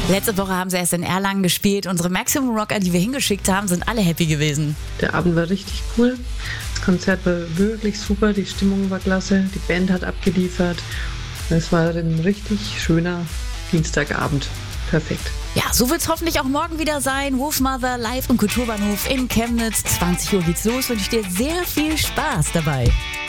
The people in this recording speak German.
Letzte Woche haben sie erst in Erlangen gespielt. Unsere Maximum Rocker, die wir hingeschickt haben, sind alle happy gewesen. Der Abend war richtig cool. Das Konzert war wirklich super. Die Stimmung war klasse. Die Band hat abgeliefert. Es war ein richtig schöner Dienstagabend. Perfekt. Ja, so wird es hoffentlich auch morgen wieder sein. Wolfmother live im Kulturbahnhof in Chemnitz. 20 Uhr geht's los und ich dir sehr viel Spaß dabei.